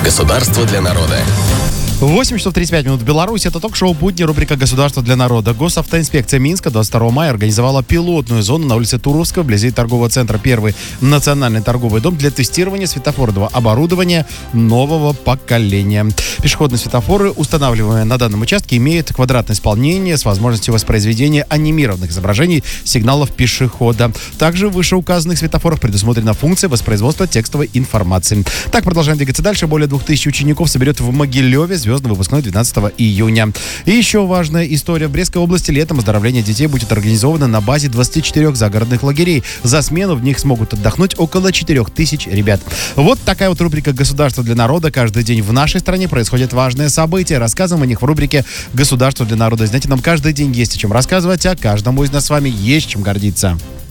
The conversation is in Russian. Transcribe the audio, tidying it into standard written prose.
Государство для народа. 8 часов 35 минут в Беларуси. Это ток-шоу «Будни», рубрика «Государство для народа». Госавтоинспекция Минска 22 мая организовала пилотную зону на улице Туровского, вблизи торгового центра «Первый национальный торговый дом» для тестирования светофорного оборудования нового поколения. Пешеходные светофоры, устанавливаемые на данном участке, имеют квадратное исполнение с возможностью воспроизведения анимированных изображений сигналов пешехода. Также в вышеуказанных светофорах предусмотрена функция воспроизводства текстовой информации. Так, продолжаем двигаться дальше. Более 2000 учеников соберет в Могилеве звездный выпускной 12 июня. И еще важная история. В Брестской области летом оздоровление детей будет организовано на базе 24 загородных лагерей. За смену в них смогут отдохнуть около 4000 ребят. Вот такая вот рубрика «Государство для народа». Каждый день в нашей стране происходят важные события. Рассказываем о них в рубрике «Государство для народа». Знаете, нам каждый день есть о чем рассказывать, а каждому из нас с вами есть чем гордиться.